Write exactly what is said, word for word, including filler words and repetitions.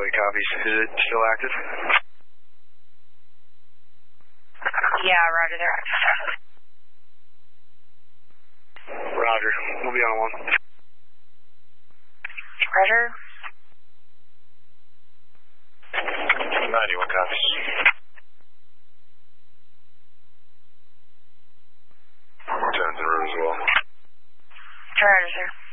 ninety-one copies. Is it still active? Yeah, roger, they're active. Roger. We'll be on one. Roger. ninety-one copies. Lieutenant's in room as well. Roger, sir.